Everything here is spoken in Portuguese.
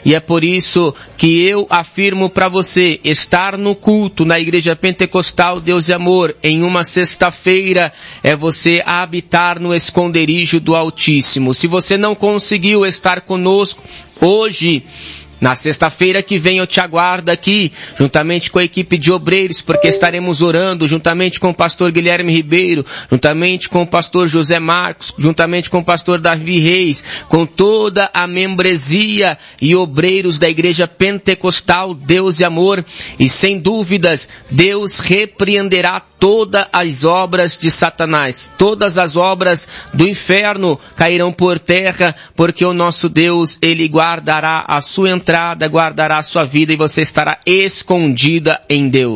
E é por isso que eu afirmo para você, estar no culto na Igreja Pentecostal Deus e Amor em uma sexta-feira é você habitar no esconderijo do Altíssimo. Se você não conseguiu estar conosco hoje, na sexta-feira que vem eu te aguardo aqui, juntamente com a equipe de obreiros, porque estaremos orando, juntamente com o pastor Guilherme Ribeiro, juntamente com o pastor José Marcos, juntamente com o pastor Davi Reis, com toda a membresia e obreiros da Igreja Pentecostal Deus e Amor. E sem dúvidas, Deus repreenderá todas as obras de Satanás. Todas as obras do inferno cairão por terra, porque o nosso Deus, Ele guardará a sua entrada, guardará a sua vida e você estará escondida em Deus.